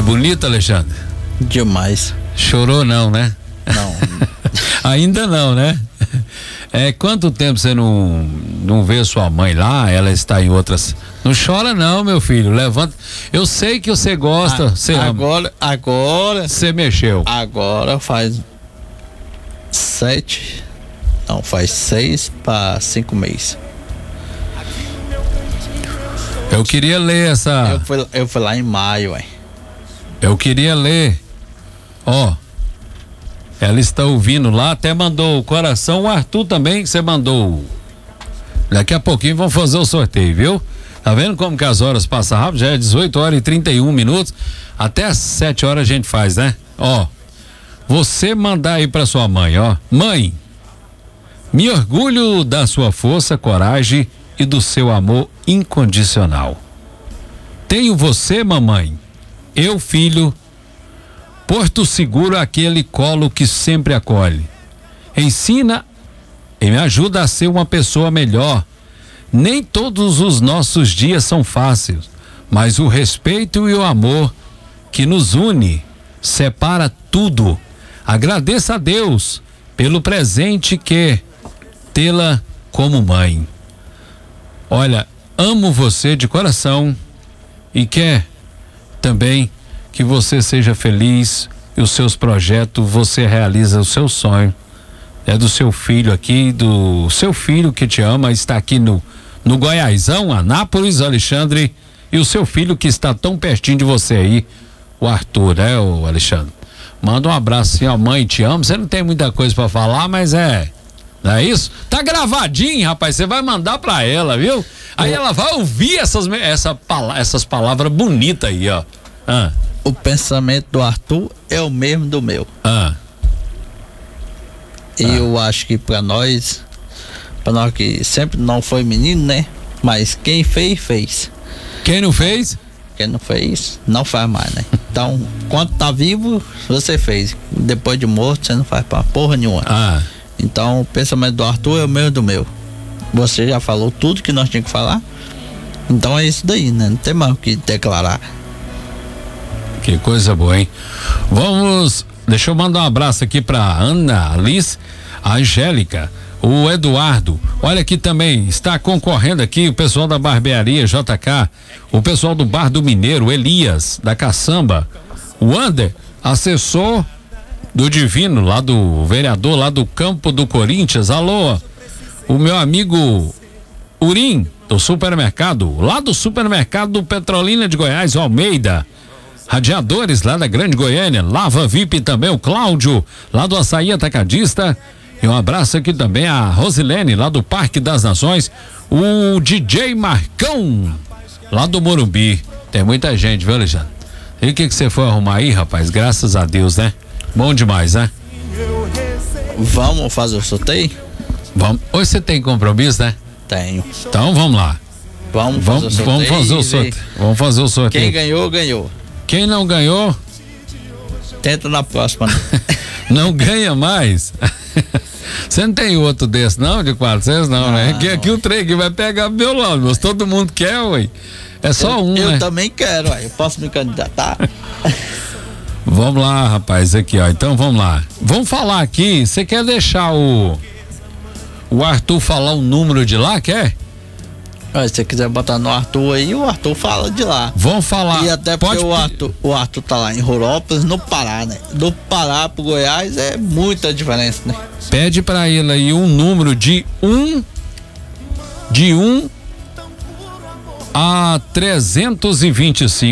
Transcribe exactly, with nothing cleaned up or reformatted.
bonita, Alexandre? Demais. Chorou não, né? Não. Ainda não, né? É, quanto tempo você não, não vê sua mãe lá? Ela está em outras. Não chora não, meu filho. Levanta. Eu sei que você gosta. A, você agora, ama. agora. Você mexeu. Agora faz sete. Não, faz seis para cinco meses. Eu queria ler essa. Eu fui, eu fui lá em maio, ué. Eu queria ler. Ó. Ela está ouvindo lá, até mandou o coração. O Arthur também, você mandou. Daqui a pouquinho vamos fazer o sorteio, viu? Tá vendo como que as horas passam rápido? Já é dezoito horas e trinta e um minutos. Até às sete horas a gente faz, né? Ó. Você mandar aí pra sua mãe, ó. Mãe, me orgulho da sua força, coragem e do seu amor incondicional. Tenho você, mamãe. Eu, filho. Porto seguro, aquele colo que sempre acolhe. Ensina e me ajuda a ser uma pessoa melhor. Nem todos os nossos dias são fáceis, mas o respeito e o amor que nos une separa tudo. Agradeça a Deus pelo presente que tê-la como mãe. Olha, amo você de coração e quer também que você seja feliz e os seus projetos, você realiza o seu sonho. É do seu filho aqui, do seu filho que te ama, está aqui no, no Goiásão, Anápolis, Alexandre, e o seu filho que está tão pertinho de você aí, o Arthur, né, o Alexandre? Manda um abraço assim, ó, mãe, te amo. Você não tem muita coisa pra falar, mas é, não é isso? Tá gravadinho, rapaz, você vai mandar pra ela, viu? Aí é. Ela vai ouvir essas, essa, essas palavras bonitas aí, ó. Ah. O pensamento do Arthur é o mesmo do meu. Ah. E ah. eu acho que pra nós, pra nós que sempre não foi menino, né? Mas quem fez, fez. Quem não fez? Quem não fez, não faz mais, né? Então, quando tá vivo, você fez. Depois de morto, você não faz pra porra nenhuma. Ah. Então, o pensamento do Arthur é o mesmo do meu. Você já falou tudo que nós tínhamos que falar. Então é isso daí, né? Não tem mais o que declarar. Que coisa boa, hein? Vamos, deixa eu mandar um abraço aqui pra Ana, Alice, a Angélica, o Eduardo. Olha aqui também, está concorrendo aqui o pessoal da barbearia J K, o pessoal do Bar do Mineiro, Elias, da Caçamba, o Ander, assessor do Divino, lá do vereador, lá do campo do Corinthians. Alô, o meu amigo Urim, do supermercado, lá do supermercado do Petrolina de Goiás, o Almeida. Radiadores lá da Grande Goiânia, Lava V I P também, o Cláudio, lá do Açaí Atacadista. E um abraço aqui também a Rosilene, lá do Parque das Nações, o D J Marcão, lá do Morumbi. Tem muita gente, viu, Alexandre? E o que que você foi arrumar aí, rapaz? Graças a Deus, né? Bom demais, né? Vamos fazer o sorteio? Vamos. Hoje você tem compromisso, né? Tenho. Então vamos lá. Vamos fazer vamos, o sorteio. Vamos fazer o sorteio. Vamos fazer o sorteio. Quem ganhou, ganhou. Quem não ganhou, tenta na próxima. Não ganha mais. Você não tem outro desse não, de quatrocentos não, não né? Que aqui o trem que vai pegar pro meu lado, mas todo mundo quer, ué. É só eu, um, eu né? Eu também quero, ué. Eu posso me candidatar? Vamos lá, rapaz, aqui, ó. Então vamos lá. Vamos falar aqui. Você quer deixar o o Arthur falar o número de lá, quer? Se você quiser botar no Arthur aí, o Arthur fala de lá. Vamos falar. E até porque Pode... o, Arthur, o Arthur tá lá em Rurópolis, no Pará, né? Do Pará pro Goiás é muita diferença, né? Pede pra ele aí um número de um de um a trezentos e vinte e cinco.